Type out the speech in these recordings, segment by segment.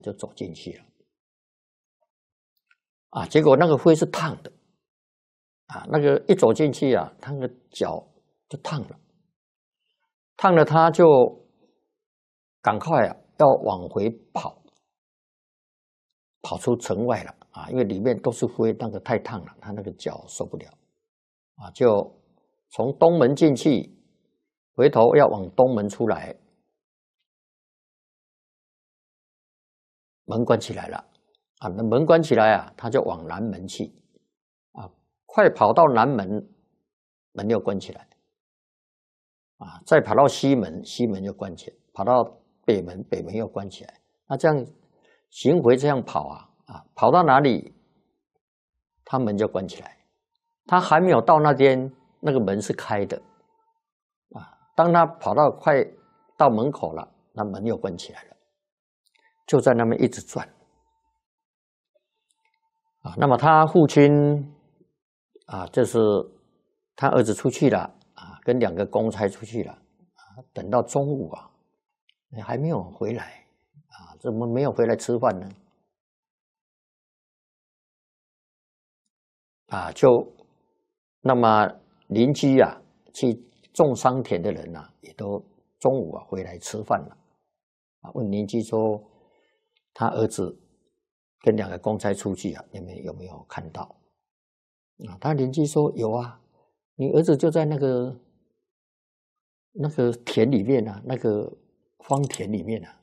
就走进去了。啊，结果那个灰是烫的，啊，那个一走进去啊，他的脚就烫了，烫了他就赶快啊要往回跑，跑出城外了啊，因为里面都是灰，那个太烫了，他那个脚受不了，啊，就从东门进去，回头要往东门出来，门关起来了，啊，那门关起来啊，他就往南门去，啊，快跑到南门，门又关起来，啊，再跑到西门，西门又关起来，跑到北门，北门又关起来，那这样巡回这样跑啊，跑到哪里，他门就关起来，他还没有到那边，那个门是开的，啊，当他跑到快到门口了，那门又关起来了，就在那边一直转，啊，那么他父亲啊，就是他儿子出去了啊，跟2个公差出去了啊，等到中午啊，还没有回来啊，怎么没有回来吃饭呢？啊，就那么邻居啊，去种桑田的人啊，也都中午啊回来吃饭了，啊，问邻居说他儿子跟2个公差出去啊，你们有没有看到？啊，他邻居说有啊，你儿子就在那个田里面啊，那个荒田里面啊，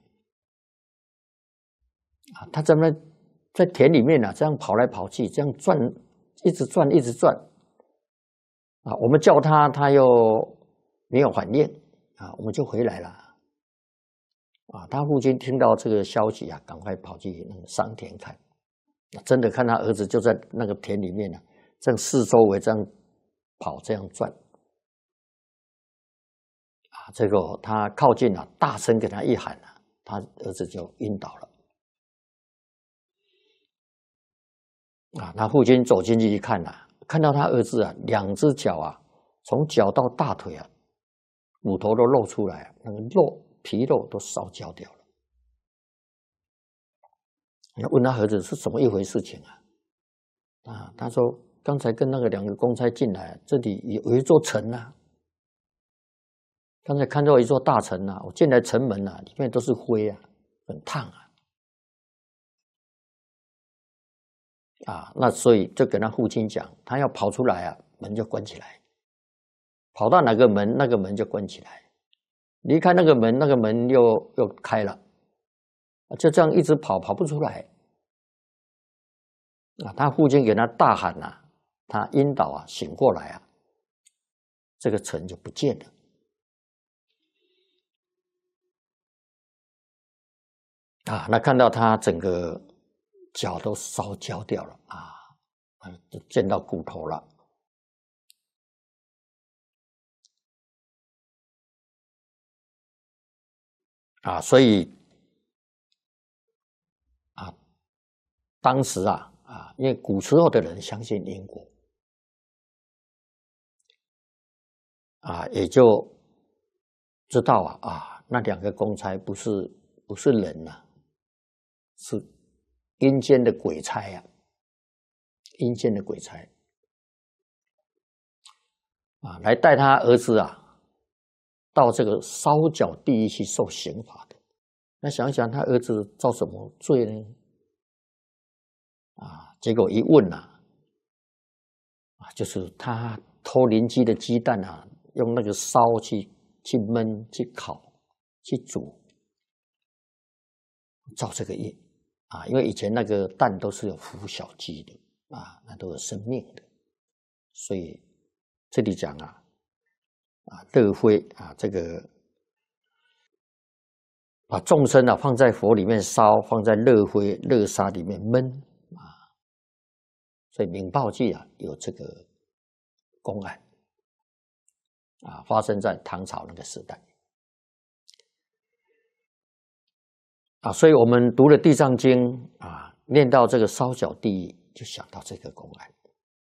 啊，他在田里面啊，这样跑来跑去，这样转，一直转，一直转，啊，我们叫他，他又没有反应，啊，我们就回来了，啊，他父亲听到这个消息啊，赶快跑去那个桑田看，真的看他儿子就在那个田里面啊，这样四周围这样跑，这样转，啊，这个他靠近了，大声给他一喊啊，他儿子就晕倒了。啊，他父亲走进去一看啊，看到他儿子啊，2只脚啊，从脚到大腿啊，骨头都露出来啊，那个皮肉都烧焦掉了。问他儿子是怎么一回事情啊？啊，他说刚才跟那个2个公差进来，这里有一座城啊，刚才看到一座大城啊，我进来城门啊，里面都是灰啊，很烫啊。啊，那所以就跟他父亲讲，他要跑出来啊，门就关起来，跑到哪个门，那个门就关起来，离开那个门，那个门又开了，就这样一直跑不出来。啊，他父亲给他大喊啊，他晕倒啊，醒过来啊，这个城就不见了。啊，那看到他整个脚都烧焦掉了啊，就见到骨头了。啊，所以啊，当时啊，因为古时候的人相信因果，啊，也就知道啊，那2个公差不是人呐，是阴间的鬼差呀，阴间的鬼差啊，来带他儿子啊到这个烧脚地狱去受刑罚的。那想想他儿子造什么罪呢？啊，结果一问啊，就是他偷邻居的鸡蛋啊，用那个烧去焖、去烤、去煮，造这个业啊。因为以前那个蛋都是有孵小鸡的啊，那都有生命的，所以这里讲啊，乐灰啊，这个把众生啊放在火里面烧，放在热灰、热沙里面焖啊，所以闽报记啊有这个公案啊，发生在唐朝那个时代啊，所以我们读了《地藏经》啊，念到这个烧脚地狱，就想到这个公案。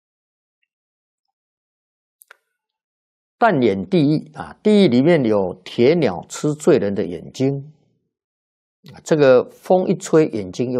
但眼地狱啊，地狱里面有铁鸟吃罪人的眼睛这个风一吹，眼睛又